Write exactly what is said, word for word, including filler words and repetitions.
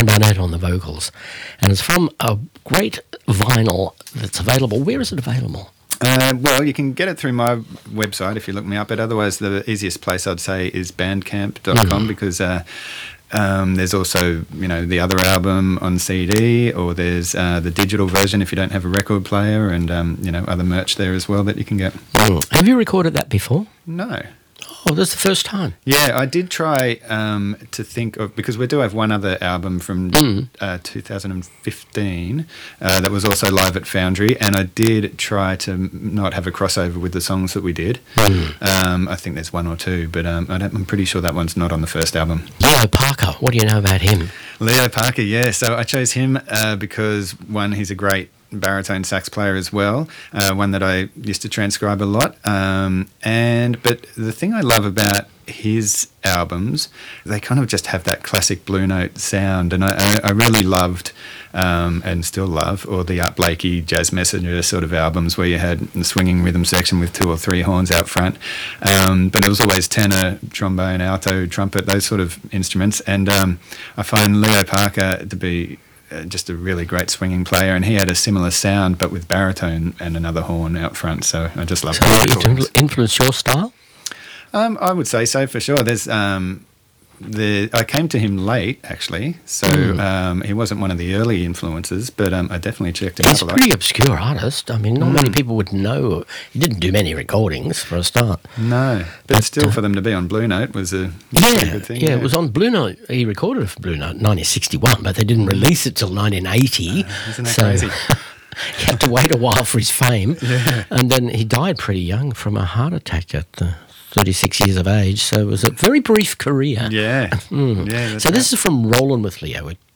Dan Barnett on the vocals. And it's from a great vinyl that's available. Where is it available? Uh, well, you can get it through my website if you look me up, but otherwise the easiest place I'd say is bandcamp dot com mm. because uh, um, there's also, you know, the other album on C D, or there's uh, the digital version if you don't have a record player, and, um, you know, other merch there as well that you can get. Mm. Have you recorded that before? No. Oh, that's the first time. Yeah, I did try um, to think of, because we do have one other album from mm. uh, two thousand fifteen uh, that was also live at Foundry, and I did try to not have a crossover with the songs that we did. Mm. Um, I think there's one or two, but um, I don't, I'm pretty sure that one's not on the first album. Leo Parker, what do you know about him? Leo Parker, yeah. So I chose him uh, because, one, he's a great baritone sax player as well, uh, one that I used to transcribe a lot. Um, and but the thing I love about his albums, they kind of just have that classic Blue Note sound, and I, I, I really loved um, and still love all the Art Blakey, Jazz Messenger sort of albums where you had the swinging rhythm section with two or three horns out front, um, but it was always tenor, trombone, alto, trumpet, those sort of instruments. And um, I find Leo Parker to be Uh, just a really great swinging player, and he had a similar sound but with baritone and another horn out front, so I just love so that. So it influenced your style? Um, I would say so, for sure. There's um, the I came to him late, actually, so mm. um, he wasn't one of the early influences, but um, I definitely checked him He's out a lot. He's a pretty obscure artist. I mean, not mm. many people would know. He didn't do many recordings for a start. No, but, but still uh, for them to be on Blue Note was a yeah, good thing. Yeah, yeah, it was on Blue Note. He recorded it for Blue Note in nineteen sixty-one, but they didn't release it till nineteen eighty. Uh, isn't that so crazy? He had to wait a while for his fame. Yeah. And then he died pretty young from a heart attack at the thirty-six years of age, so it was a very brief career. Yeah. Mm. yeah so this right. is from Rollin' with Leo. It